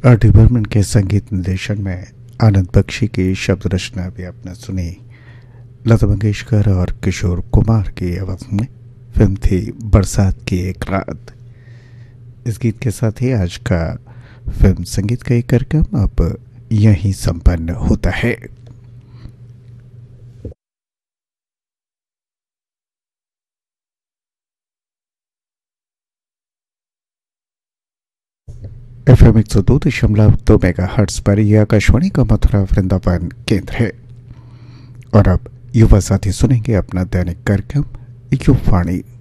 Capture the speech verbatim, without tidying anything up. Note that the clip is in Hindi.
आर डी बर्मन के संगीत निर्देशन में आनंद बख्शी की शब्द रचना भी आपने सुनी। लता मंगेशकर और किशोर कुमार की आवाज में फिल्म थी बरसात की एक रात। इस गीत के साथ ही आज का फिल्म संगीत का एक कार्यक्रम अब यहीं संपन्न होता है। एफ एम एक सौ दो दशमलव दो मेगा हर्ट्स पर यह आकाशवाणी का मथुरा वृंदावन केंद्र है। और अब युवा साथी सुनेंगे अपना दैनिक कार्यक्रम युवाणी।